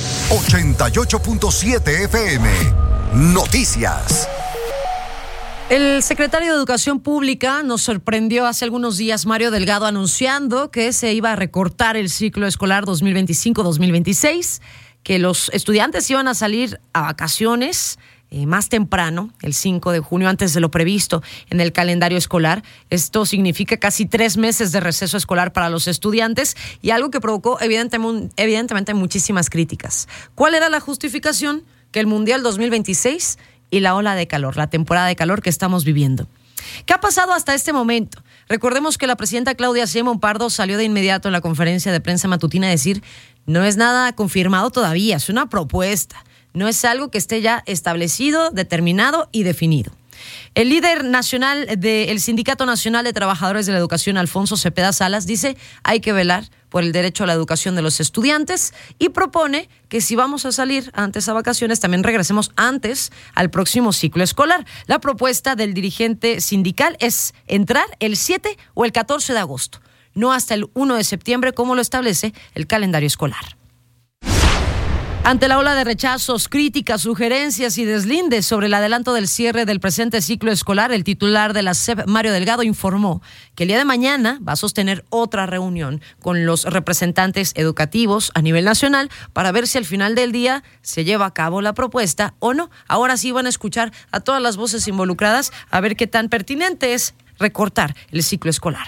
88.7 FM. Noticias. El secretario de Educación Pública nos sorprendió hace algunos días, Mario Delgado, anunciando que se iba a recortar el ciclo escolar 2025-2026, que los estudiantes iban a salir a vacaciones más temprano, el 5 de junio, antes de lo previsto en el calendario escolar. Esto significa casi 3 meses de receso escolar para los estudiantes y algo que provocó evidentemente muchísimas críticas. ¿Cuál era la justificación? Que el Mundial 2026 y la ola de calor, la temporada de calor que estamos viviendo. ¿Qué ha pasado hasta este momento? Recordemos que la presidenta Claudia Sheinbaum Pardo salió de inmediato en la conferencia de prensa matutina a decir: no es nada confirmado todavía, es una propuesta, no es algo que esté ya establecido, determinado y definido. El líder nacional del Sindicato Nacional de Trabajadores de la Educación, Alfonso Cepeda Salas, dice: hay que velar por el derecho a la educación de los estudiantes y propone que si vamos a salir antes a vacaciones, también regresemos antes al próximo ciclo escolar. La propuesta del dirigente sindical es entrar el 7 o el 14 de agosto. no hasta el 1 de septiembre, como lo establece el calendario escolar. Ante la ola de rechazos, críticas, sugerencias y deslindes sobre el adelanto del cierre del presente ciclo escolar, el titular de la SEP, Mario Delgado, informó que el día de mañana va a sostener otra reunión con los representantes educativos a nivel nacional para ver si al final del día se lleva a cabo la propuesta o no. Ahora sí van a escuchar a todas las voces involucradas a ver qué tan pertinente es recortar el ciclo escolar.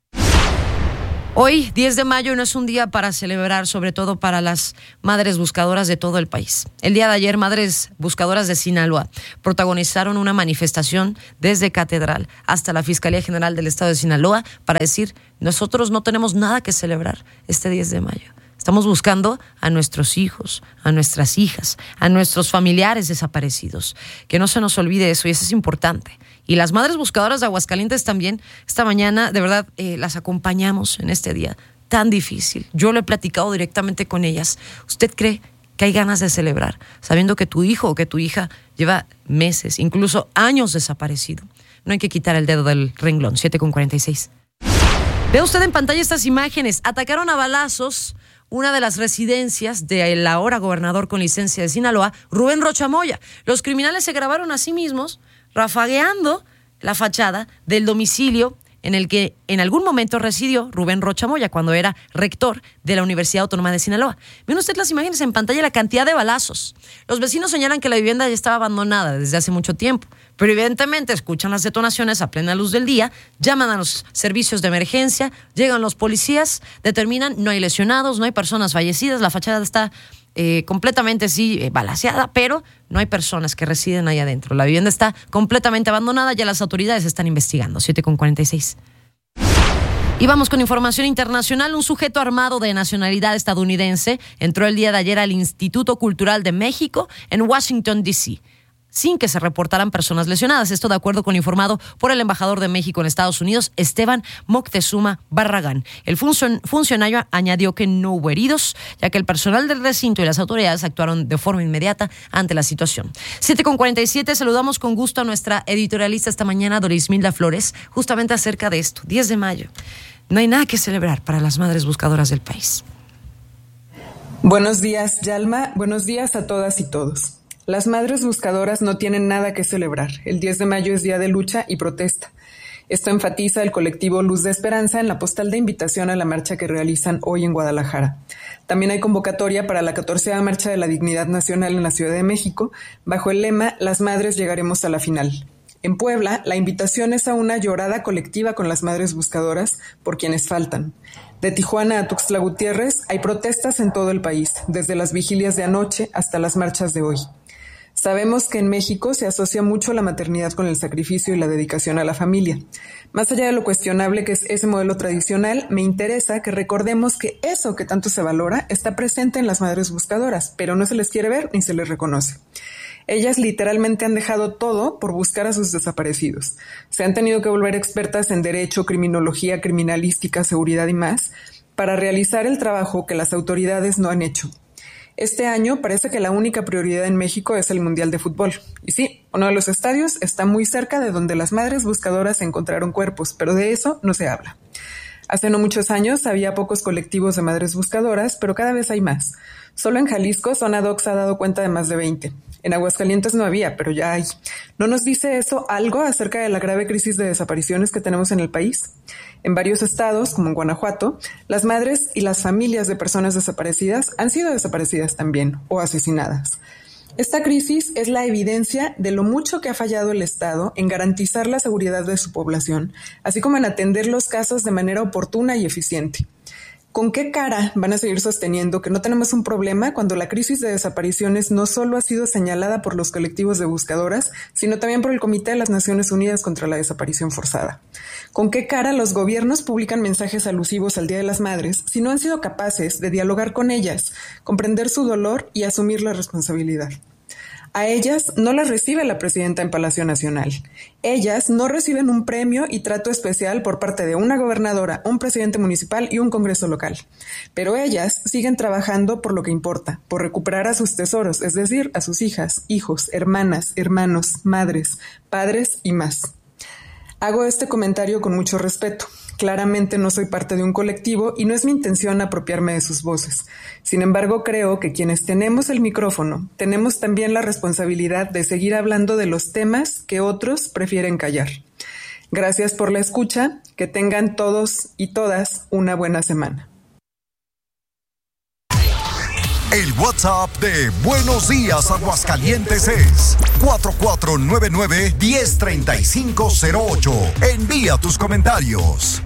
Hoy, 10 de mayo, no es un día para celebrar, sobre todo para las madres buscadoras de todo el país. El día de ayer, madres buscadoras de Sinaloa protagonizaron una manifestación desde Catedral hasta la Fiscalía General del Estado de Sinaloa para decir, nosotros no tenemos nada que celebrar este 10 de mayo. Estamos buscando a nuestros hijos, a nuestras hijas, a nuestros familiares desaparecidos. Que no se nos olvide eso, y eso es importante. Y las madres buscadoras de Aguascalientes también, esta mañana, de verdad, las acompañamos en este día tan difícil. Yo lo he platicado directamente con ellas. ¿Usted cree que hay ganas de celebrar, sabiendo que tu hijo o que tu hija lleva meses, incluso años desaparecido? No hay que quitar el dedo del renglón. 7:46. Ve usted en pantalla estas imágenes. Atacaron a balazos una de las residencias del ahora gobernador con licencia de Sinaloa, Rubén Rocha Moya. Los criminales se grabaron a sí mismos rafagueando la fachada del domicilio en el que en algún momento residió Rubén Rocha Moya cuando era rector de la Universidad Autónoma de Sinaloa. Ven usted las imágenes en pantalla, la cantidad de balazos. Los vecinos señalan que la vivienda ya estaba abandonada desde hace mucho tiempo, pero evidentemente escuchan las detonaciones a plena luz del día, llaman a los servicios de emergencia, llegan los policías, determinan no hay lesionados, no hay personas fallecidas, la fachada está completamente balaceada, pero no hay personas que residen ahí adentro. La vivienda está completamente abandonada, ya las autoridades están investigando. 7:46. Y vamos con información internacional. Un sujeto armado de nacionalidad estadounidense entró el día de ayer al Instituto Cultural de México en Washington, D.C., sin que se reportaran personas lesionadas. Esto de acuerdo con lo informado por el embajador de México en Estados Unidos, Esteban Moctezuma Barragán. El funcionario añadió que no hubo heridos, ya que el personal del recinto y las autoridades actuaron de forma inmediata ante la situación. 7:47, saludamos con gusto a nuestra editorialista esta mañana, Dorismilda Flores, justamente acerca de esto, 10 de mayo. No hay nada que celebrar para las madres buscadoras del país. Buenos días, Yalma. Buenos días a todas y todos. Las madres buscadoras no tienen nada que celebrar. El 10 de mayo es día de lucha y protesta. Esto enfatiza el colectivo Luz de Esperanza en la postal de invitación a la marcha que realizan hoy en Guadalajara. También hay convocatoria para la 14ª Marcha de la Dignidad Nacional en la Ciudad de México, bajo el lema Las madres llegaremos a la final. En Puebla, la invitación es a una llorada colectiva con las madres buscadoras por quienes faltan. De Tijuana a Tuxtla Gutiérrez hay protestas en todo el país, desde las vigilias de anoche hasta las marchas de hoy. Sabemos que en México se asocia mucho la maternidad con el sacrificio y la dedicación a la familia. Más allá de lo cuestionable que es ese modelo tradicional, me interesa que recordemos que eso que tanto se valora está presente en las madres buscadoras, pero no se les quiere ver ni se les reconoce. Ellas literalmente han dejado todo por buscar a sus desaparecidos. Se han tenido que volver expertas en derecho, criminología, criminalística, seguridad y más, para realizar el trabajo que las autoridades no han hecho. Este año parece que la única prioridad en México es el Mundial de Fútbol. Y sí, uno de los estadios está muy cerca de donde las madres buscadoras encontraron cuerpos, pero de eso no se habla. Hace no muchos años había pocos colectivos de madres buscadoras, pero cada vez hay más. Solo en Jalisco, Zona Doc se ha dado cuenta de más de 20. En Aguascalientes no había, pero ya hay. ¿No nos dice eso algo acerca de la grave crisis de desapariciones que tenemos en el país? En varios estados, como en Guanajuato, las madres y las familias de personas desaparecidas han sido desaparecidas también o asesinadas. Esta crisis es la evidencia de lo mucho que ha fallado el Estado en garantizar la seguridad de su población, así como en atender los casos de manera oportuna y eficiente. ¿Con qué cara van a seguir sosteniendo que no tenemos un problema cuando la crisis de desapariciones no solo ha sido señalada por los colectivos de buscadoras, sino también por el Comité de las Naciones Unidas contra la Desaparición Forzada? ¿Con qué cara los gobiernos publican mensajes alusivos al Día de las Madres si no han sido capaces de dialogar con ellas, comprender su dolor y asumir la responsabilidad? A ellas no las recibe la presidenta en Palacio Nacional. Ellas no reciben un premio y trato especial por parte de una gobernadora, un presidente municipal y un congreso local. Pero ellas siguen trabajando por lo que importa, por recuperar a sus tesoros, es decir, a sus hijas, hijos, hermanas, hermanos, madres, padres y más. Hago este comentario con mucho respeto. Claramente no soy parte de un colectivo y no es mi intención apropiarme de sus voces. Sin embargo, creo que quienes tenemos el micrófono tenemos también la responsabilidad de seguir hablando de los temas que otros prefieren callar. Gracias por la escucha. Que tengan todos y todas una buena semana. El WhatsApp de Buenos Días Aguascalientes es 4499-103508. Envía tus comentarios.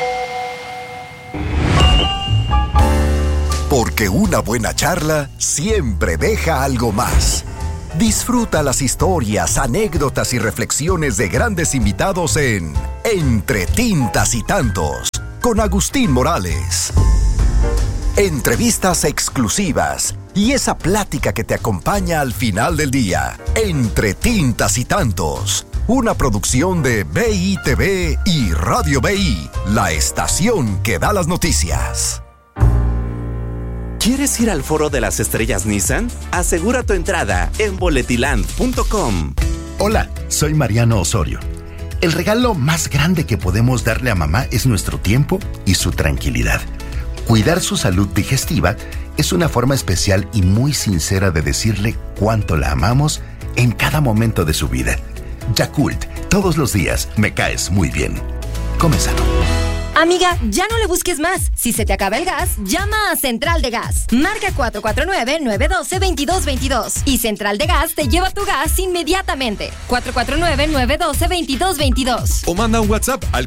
Porque una buena charla siempre deja algo más. Disfruta las historias, anécdotas y reflexiones de grandes invitados en Entre Tintas y Tantos, con Agustín Morales. Entrevistas exclusivas y esa plática que te acompaña al final del día. Entre Tintas y Tantos, una producción de BITV y Radio BI, la estación que da las noticias. ¿Quieres ir al Foro de las Estrellas Nissan? Asegura tu entrada en boletiland.com. Hola, soy Mariano Osorio. El regalo más grande que podemos darle a mamá es nuestro tiempo y su tranquilidad. Cuidar su salud digestiva es una forma especial y muy sincera de decirle cuánto la amamos en cada momento de su vida. Yakult, todos los días me caes muy bien. Come sano. Amiga, ya no le busques más. Si se te acaba el gas, llama a Central de Gas. Marca 449-912-2222 y Central de Gas te lleva tu gas inmediatamente. 449-912-2222. O manda un WhatsApp al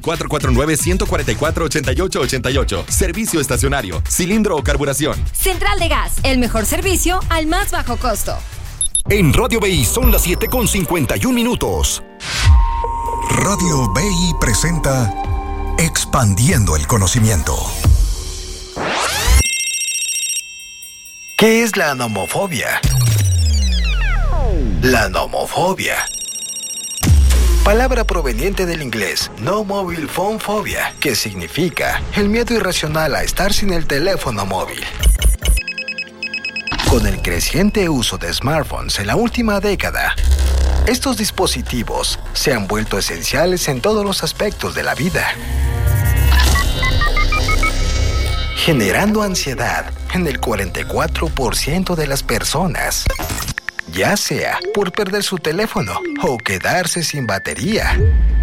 449-144-8888. Servicio estacionario, cilindro o carburación. Central de Gas, el mejor servicio al más bajo costo. En Radio BI son las 7:51. Radio BI presenta Expandiendo el Conocimiento. ¿Qué es la nomofobia? La nomofobia. Palabra proveniente del inglés No Mobile Phone Phobia, que significa el miedo irracional a estar sin el teléfono móvil. Con el creciente uso de smartphones en la última década, estos dispositivos se han vuelto esenciales en todos los aspectos de la vida, generando ansiedad en el 44% de las personas, ya sea por perder su teléfono o quedarse sin batería.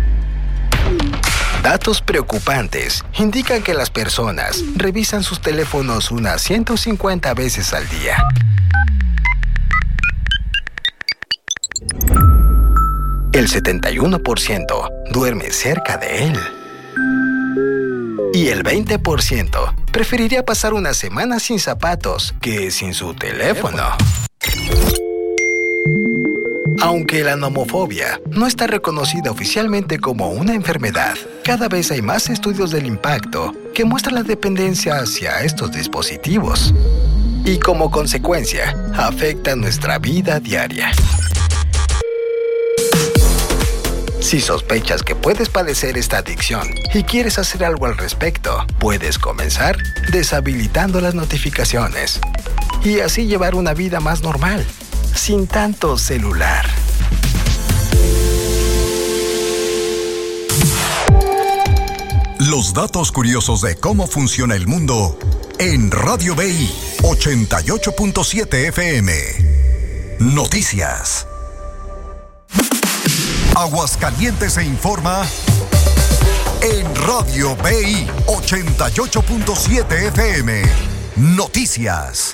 Datos preocupantes indican que las personas revisan sus teléfonos unas 150 veces al día. El 71% duerme cerca de él. Y el 20% preferiría pasar una semana sin zapatos que sin su teléfono. Aunque la nomofobia no está reconocida oficialmente como una enfermedad, cada vez hay más estudios del impacto que muestran la dependencia hacia estos dispositivos y como consecuencia afecta nuestra vida diaria. Si sospechas que puedes padecer esta adicción y quieres hacer algo al respecto, puedes comenzar deshabilitando las notificaciones y así llevar una vida más normal, sin tanto celular. Los datos curiosos de cómo funciona el mundo en Radio BI 88.7 FM. Noticias. Aguascalientes se informa en Radio BI 88.7 FM. Noticias.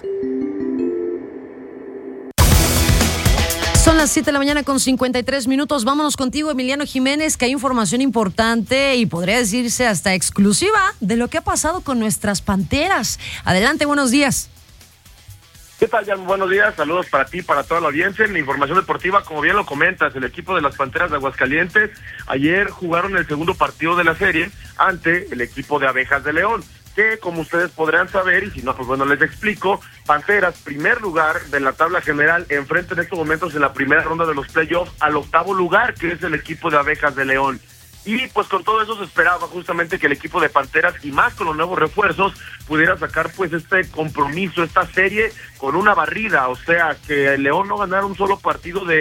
Son las 7 de la mañana con 53 minutos. Vámonos contigo, Emiliano Jiménez, que hay información importante y podría decirse hasta exclusiva de lo que ha pasado con nuestras Panteras. Adelante, buenos días. ¿Qué tal, Jan? Buenos días, saludos para ti, para toda la audiencia. En la información deportiva, como bien lo comentas, el equipo de las Panteras de Aguascalientes ayer jugaron el segundo partido de la serie ante el equipo de Abejas de León, que como ustedes podrán saber, y si no, pues bueno, les explico, Panteras, primer lugar de la tabla general, enfrenta en estos momentos en la primera ronda de los playoffs al octavo lugar, que es el equipo de Abejas de León. Y pues con todo eso se esperaba justamente que el equipo de Panteras, y más con los nuevos refuerzos, pudiera sacar pues este compromiso, esta serie con una barrida, o sea, que el León no ganara un solo partido de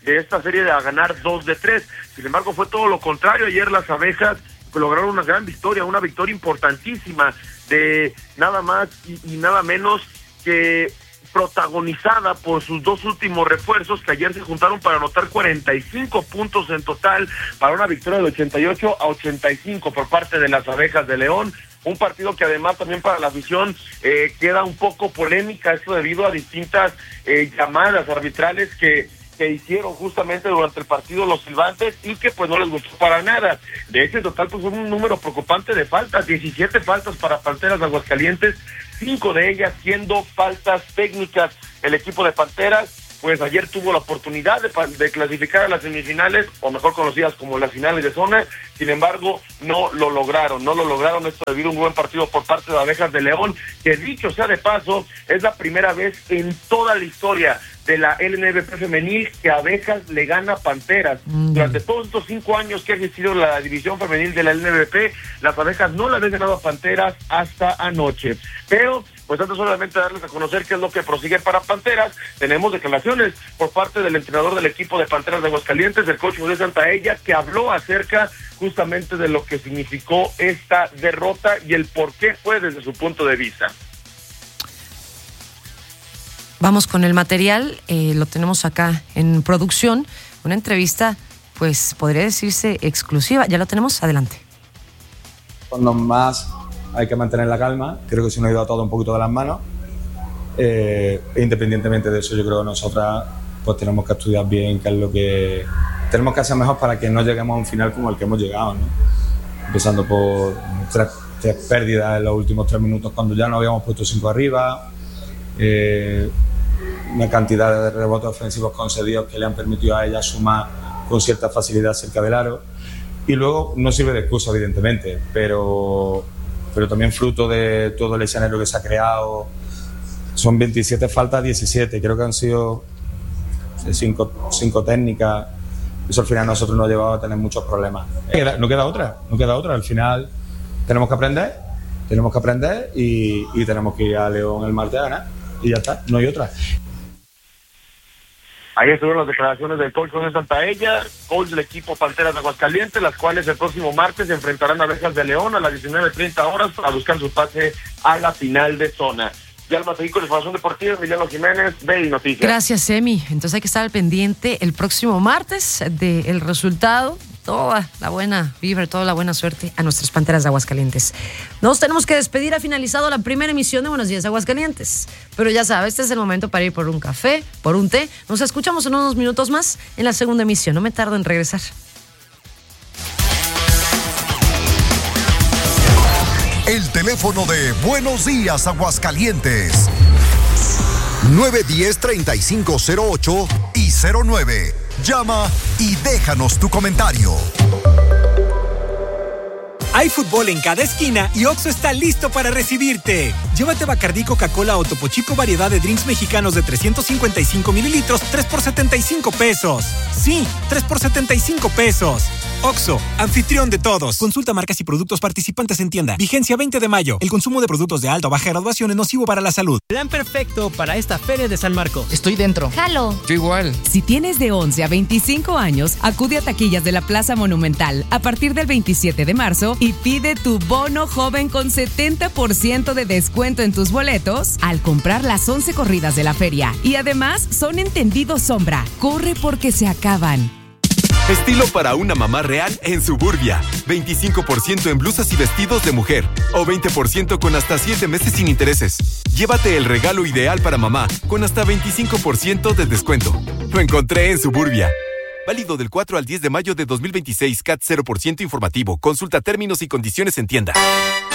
de esta serie a ganar 2 de 3. Sin embargo, fue todo lo contrario. Ayer las abejas lograron una gran victoria, una victoria importantísima de nada más y nada menos que protagonizada por sus 2 últimos refuerzos, que ayer se juntaron para anotar 45 puntos en total, para una victoria de 88-85 por parte de las Abejas de León. Un partido que además también para la afición queda un poco polémica, esto debido a distintas llamadas arbitrales que hicieron justamente durante el partido los silbantes y que pues no les gustó para nada. De ese total pues fue un número preocupante de faltas, 17 faltas para Panteras de Aguascalientes, 5 de ellas siendo faltas técnicas. El equipo de Panteras pues ayer tuvo la oportunidad de clasificar a las semifinales, o mejor conocidas como las finales de zona. Sin embargo, no lo lograron, esto debido a un buen partido por parte de Abejas de León, que dicho sea de paso, es la primera vez en toda la historia de la LNBP femenil que Abejas le gana a Panteras. Durante todos estos 5 años que ha existido la división femenil de la LNBP, las Abejas no le habían ganado a Panteras hasta anoche. Pero pues antes solamente darles a conocer qué es lo que prosigue para Panteras, tenemos declaraciones por parte del entrenador del equipo de Panteras de Aguascalientes, el coach José Santaella, que habló acerca justamente de lo que significó esta derrota y el por qué fue desde su punto de vista. Vamos con el material, lo tenemos acá en producción, una entrevista, pues podría decirse exclusiva, ya lo tenemos, adelante. Cuando más hay que mantener la calma, creo que se nos ha ido todo un poquito de las manos, independientemente de eso yo creo que nosotras pues tenemos que estudiar bien qué es lo que tenemos que hacer mejor para que no lleguemos a un final como el que hemos llegado, ¿no? Empezando por tres pérdidas en los últimos 3 minutos cuando ya nos habíamos puesto 5 arriba, una cantidad de rebotes ofensivos concedidos que le han permitido a ella sumar con cierta facilidad cerca del aro, y luego no sirve de excusa evidentemente, pero también fruto de todo el escenario que se ha creado. Son 27 faltas, 17, creo que han sido 5 técnicas. Eso al final nosotros nos ha llevado a tener muchos problemas. No queda otra, al final tenemos que aprender y tenemos que ir a León el martes a ganar, y ya está, no hay otra. Ahí estuvieron las declaraciones del coach José Santaella, coach del equipo Panteras de Aguascalientes, las cuales el próximo martes se enfrentarán a Abejas de León a las 19:30 horas para buscar su pase a la final de zona. Yalma, seguí con la información deportiva, Emiliano Jiménez, BI Noticias. Gracias, Emi. Entonces hay que estar al pendiente el próximo martes del resultado. Toda la buena vibra, toda la buena suerte a nuestras Panteras de Aguascalientes. Nos tenemos que despedir, ha finalizado la primera emisión de Buenos Días Aguascalientes. Pero ya sabes, este es el momento para ir por un café, por un té. Nos escuchamos en unos minutos más en la segunda emisión. No me tardo en regresar. El teléfono de Buenos Días Aguascalientes: 910-3508 y 09. Llama y déjanos tu comentario. Hay fútbol en cada esquina y Oxxo está listo para recibirte. Llévate Bacardí, Coca-Cola o Topo Chico variedad de drinks mexicanos de 355 mililitros, 3 por 75 pesos. Sí, 3 por 75 pesos. Oxxo, anfitrión de todos. Consulta marcas y productos participantes en tienda. Vigencia 20 de mayo. El consumo de productos de alta o baja graduación es nocivo para la salud. Plan perfecto para esta Feria de San Marcos. Estoy dentro. Jalo. Yo igual. Si tienes de 11 a 25 años, acude a taquillas de la Plaza Monumental a partir del 27 de marzo y pide tu bono joven con 70% de descuento en tus boletos al comprar las 11 corridas de la feria. Y además son entendidos sombra. Corre porque se acaban. Estilo para una mamá real en Suburbia. 25% en blusas y vestidos de mujer. O 20% con hasta 7 meses sin intereses. Llévate el regalo ideal para mamá con hasta 25% de descuento. Lo encontré en Suburbia. Válido del 4 al 10 de mayo de 2026. CAT 0% informativo. Consulta términos y condiciones en tienda.